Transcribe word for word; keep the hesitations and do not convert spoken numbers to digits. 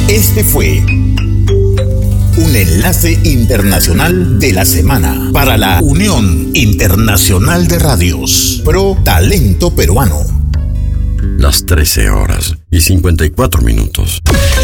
Este fue un enlace internacional de la semana para la Unión Internacional de Radios Pro Talento Peruano. Las trece horas y cincuenta y cuatro minutos.